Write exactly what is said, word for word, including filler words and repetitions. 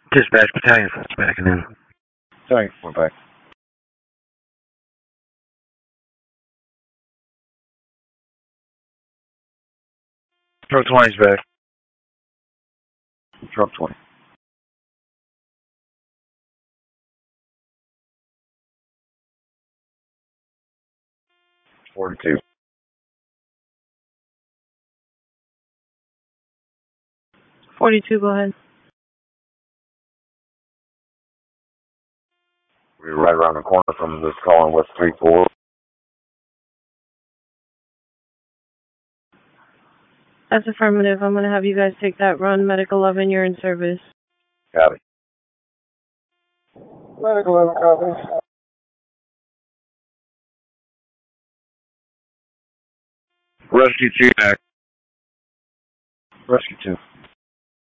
Dispatch battalion force backing in. Sorry, we're back. Truck twenty's back. Truck twenty. forty-two. forty-two, go ahead. We're right around the corner from this call on West three four. That's affirmative. I'm going to have you guys take that run. Medic eleven, you're in service. Copy. Medic eleven, copy. Rescue two back. Rescue two.